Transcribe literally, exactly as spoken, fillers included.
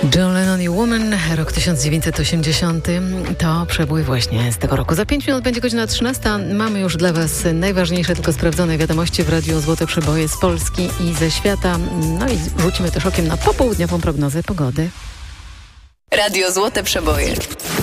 John Lennon i Woman, rok tysiąc dziewięćset osiemdziesiąty, to przebój właśnie z tego roku. Za pięć minut będzie godzina trzynasta. Mamy już dla Was najważniejsze, tylko sprawdzone wiadomości w Radiu Złote Przeboje z Polski i ze świata. No i rzucimy też okiem na popołudniową prognozę pogody. Radio Złote Przeboje.